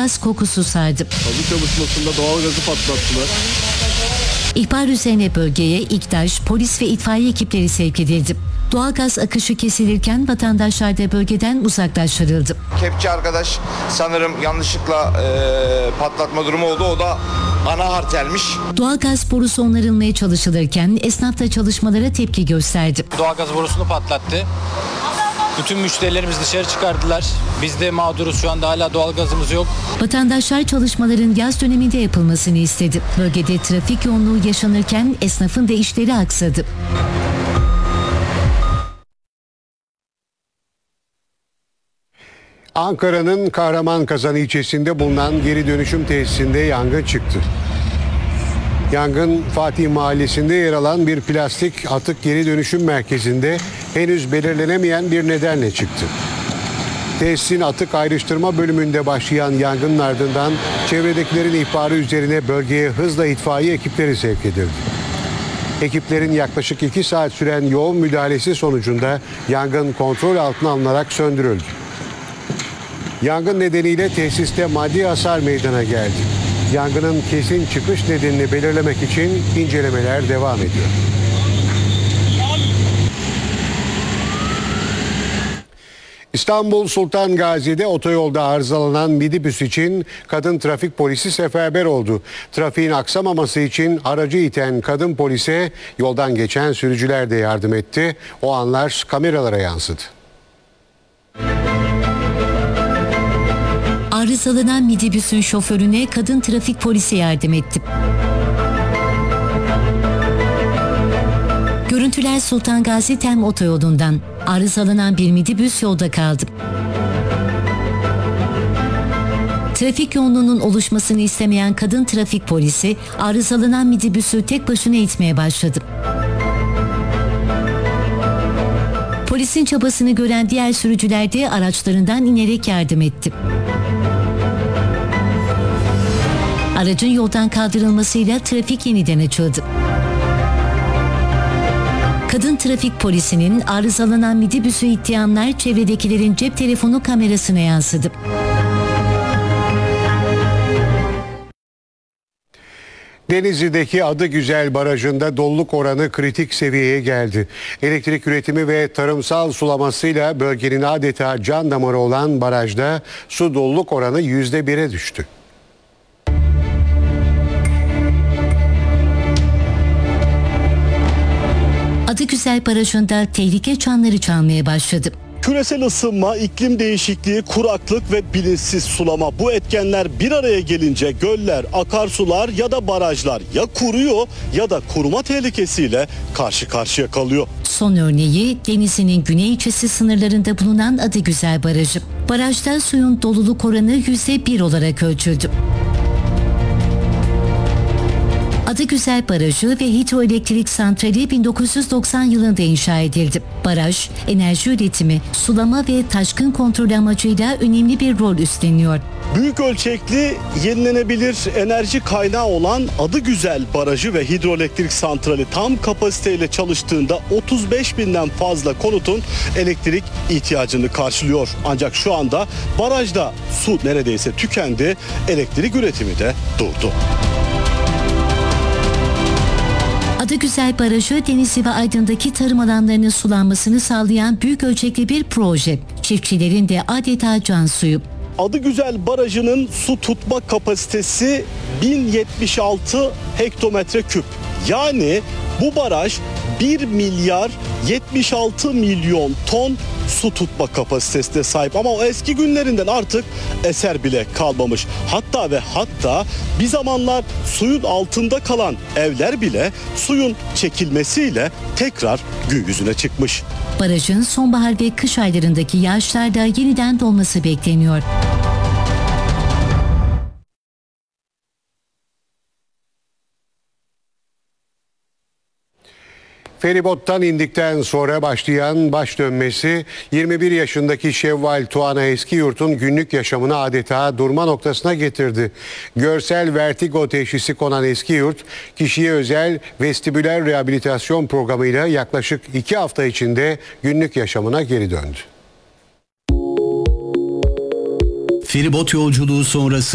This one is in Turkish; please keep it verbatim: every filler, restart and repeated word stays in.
doğalgaz kokusu sardı. Kazı çalışmasında doğalgazı patlattılar. İhbar üzerine bölgeye İKDAŞ, polis ve itfaiye ekipleri sevk edildi. Doğalgaz akışı kesilirken vatandaşlar da bölgeden uzaklaştırıldı. Kepçe arkadaş sanırım yanlışlıkla e, patlatma durumu oldu. O da ana hartelmiş. Doğalgaz borusu onarılmaya çalışılırken esnaf da çalışmalara tepki gösterdi. Doğalgaz borusunu patlattı. Bütün müşterilerimiz dışarı çıkardılar. Biz de mağduruz, şu anda hala doğalgazımız yok. Vatandaşlar çalışmaların yaz döneminde yapılmasını istedi. Bölgede trafik yoğunluğu yaşanırken esnafın da işleri aksadı. Ankara'nın Kahramanmaraş ilçesinde bulunan geri dönüşüm tesisinde yangın çıktı. Yangın Fatih Mahallesi'nde yer alan bir plastik atık geri dönüşüm merkezinde henüz belirlenemeyen bir nedenle çıktı. Tesisin atık ayrıştırma bölümünde başlayan yangının ardından çevredekilerin ihbarı üzerine bölgeye hızla itfaiye ekipleri sevk edildi. Ekiplerin yaklaşık iki saat süren yoğun müdahalesi sonucunda yangın kontrol altına alınarak söndürüldü. Yangın nedeniyle tesiste maddi hasar meydana geldi. Yangının kesin çıkış nedenini belirlemek için incelemeler devam ediyor. İstanbul Sultan Gazi'de otoyolda arızalanan minibüs için kadın trafik polisi seferber oldu. Trafiğin aksamaması için aracı iten kadın polise yoldan geçen sürücüler de yardım etti. O anlar kameralara yansıdı. Arızalanan minibüsün şoförüne kadın trafik polisi yardım etti. Görüntüler Sultan Gazi Tem otoyolundan. Arızalanan bir minibüs yolda kaldı. Trafik yoğunluğunun oluşmasını istemeyen kadın trafik polisi arızalanan minibüsü tek başına itmeye başladı. Polisin çabasını gören diğer sürücüler de araçlarından inerek yardım etti. Aracın yoldan kaldırılmasıyla trafik yeniden açıldı. Kadın trafik polisinin arızalanan minibüsü ittiği anlar çevredekilerin cep telefonu kamerasına yansıdı. Denizli'deki Adıgüzel Barajı'nda doluluk oranı kritik seviyeye geldi. Elektrik üretimi ve tarımsal sulamasıyla bölgenin adeta can damarı olan barajda su doluluk oranı yüzde bire düştü. Adıgüzel Barajı'nda tehlike çanları çalmaya başladı. Küresel ısınma, iklim değişikliği, kuraklık ve bilinçsiz sulama, bu etkenler bir araya gelince göller, akarsular ya da barajlar ya kuruyor ya da kuruma tehlikesiyle karşı karşıya kalıyor. Son örneği Denizli'nin güney ilçesi sınırlarında bulunan Adıgüzel Barajı. Barajda suyun doluluk oranı yüzde bir olarak ölçüldü. Adıgüzel Barajı ve Hidroelektrik Santrali bin dokuz yüz doksan yılında inşa edildi. Baraj, enerji üretimi, sulama ve taşkın kontrolü amacıyla önemli bir rol üstleniyor. Büyük ölçekli yenilenebilir enerji kaynağı olan Adıgüzel Barajı ve Hidroelektrik Santrali tam kapasiteyle çalıştığında otuz beş binden fazla konutun elektrik ihtiyacını karşılıyor. Ancak şu anda barajda su neredeyse tükendi, elektrik üretimi de durdu. Adıgüzel Barajı, Denizli ve Aydın'daki tarım alanlarının sulanmasını sağlayan büyük ölçekli bir proje. Çiftçilerin de adeta can suyu. Adıgüzel Barajı'nın su tutma kapasitesi bin yetmiş altı hektometre küp. Yani bu baraj bir milyar yetmiş altı milyon ton su tutma kapasitesine sahip. Ama o eski günlerinden artık eser bile kalmamış. Hatta ve hatta bir zamanlar suyun altında kalan evler bile suyun çekilmesiyle tekrar gün yüzüne çıkmış. Barajın sonbahar ve kış aylarındaki yağışlarda yeniden dolması bekleniyor. Feribottan indikten sonra başlayan baş dönmesi yirmi bir yaşındaki Şevval Tuana Eskiyurt'un günlük yaşamını adeta durma noktasına getirdi. Görsel vertigo teşhisi konan Eskiyurt, kişiye özel vestibüler rehabilitasyon programıyla yaklaşık iki hafta içinde günlük yaşamına geri döndü. Feribot yolculuğu sonrası